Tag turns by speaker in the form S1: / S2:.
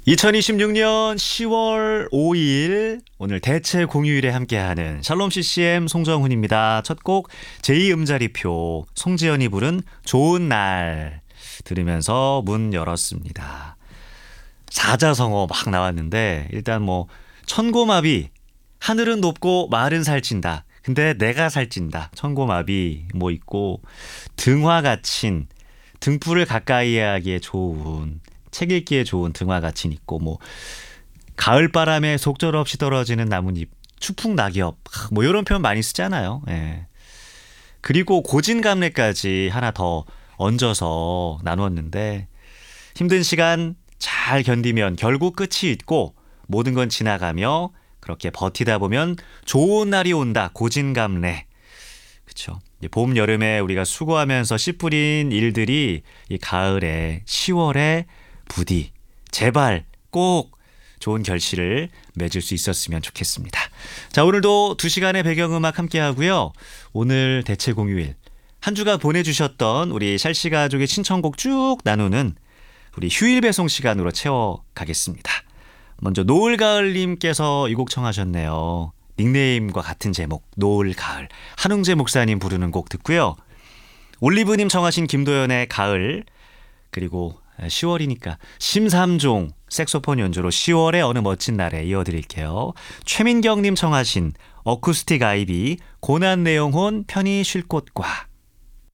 S1: 2026년 10월 5일 오늘 대체 공휴일에 함께하는 샬롬 CCM 송정훈입니다. 첫 곡 제2음자리표 송지연이 부른 좋은 날 들으면서 문 열었습니다. 사자성어 막 나왔는데 일단 뭐 천고마비 하늘은 높고 말은 살찐다. 근데 내가 살찐다. 천고마비 뭐 있고 등화가친 등불을 가까이 하기에 좋은 책 읽기에 좋은 등화가친 있고 뭐 가을바람에 속절없이 떨어지는 나뭇잎 추풍낙엽 뭐 이런 표현 많이 쓰잖아요. 예. 그리고 고진감래까지 하나 더 얹어서 나눴는데 힘든 시간 잘 견디면 결국 끝이 있고 모든 건 지나가며 그렇게 버티다 보면 좋은 날이 온다. 고진감래. 그렇죠. 봄, 여름에 우리가 수고하면서 씨 뿌린 일들이 이 가을에 10월에 부디 제발 꼭 좋은 결실을 맺을 수 있었으면 좋겠습니다. 자, 오늘도 2시간의 배경음악 함께 하고요. 오늘 대체 공휴일 한 주간 보내주셨던 우리 샬씨 가족의 신청곡 쭉 나누는 우리 휴일 배송 시간으로 채워가겠습니다. 먼저 노을가을님께서 이 곡 청하셨네요. 닉네임과 같은 제목 노을가을 한웅재 목사님 부르는 곡 듣고요. 올리브님 청하신 김도연의 가을 그리고 10월이니까 심삼종 색소폰 연주로 10월의 어느 멋진 날에 이어드릴게요. 최민경님 청하신 어쿠스틱 아이비 고난내영혼 편히 쉴 곳과